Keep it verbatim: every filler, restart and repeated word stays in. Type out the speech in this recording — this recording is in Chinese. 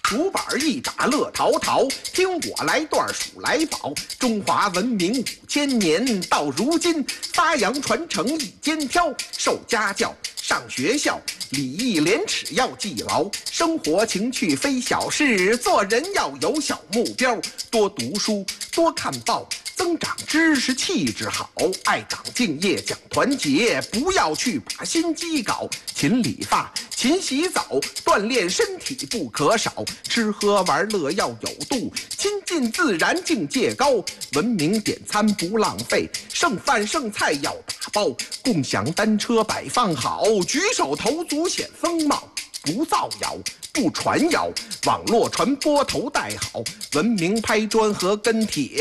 竹板一打乐陶陶。听我来段数来宝，中华文明五千年，到如今发扬传承一肩挑。受家教，上学校，礼义廉耻要记牢，生活情趣非小事，做人要有小目标。多读书，多看报，增长知识气质好，爱岗敬业讲团结，不要去把心机搞。勤理发，勤洗澡，锻炼身体不可少。吃喝玩乐要有度，亲近自然境界高。文明点餐不浪费，剩饭剩菜要打包。共享单车摆放好，举手投足显风貌。不造谣，不传谣，网络传播头戴好，文明拍砖和跟帖。